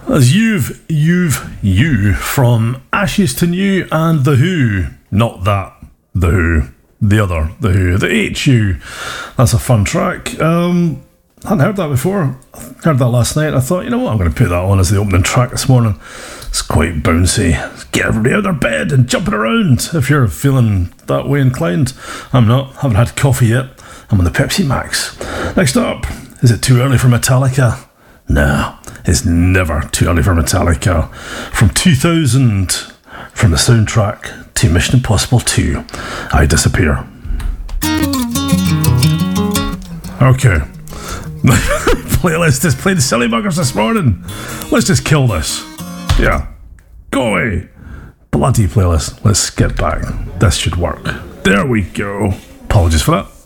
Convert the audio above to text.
As you from Ashes to New and The Who. Not that, The Who. The other, The Who. The HU. That's a fun track. Hadn't heard that before. I heard that last night. I thought, you know what, I'm going to put that on as the opening track this morning. It's quite bouncy. Get everybody out of their bed and jumping around if you're feeling that way inclined. I'm not. Haven't had coffee yet. I'm on the Pepsi Max. Next up, is it too early for Metallica? No, it's never too early for Metallica. From 2000, from the soundtrack to Mission Impossible 2, I Disappear. Okay. Playlist is playing silly buggers this morning. Let's just kill this. Yeah. Go away. Bloody playlist. Let's get back. This should work. There we go. Apologies for that.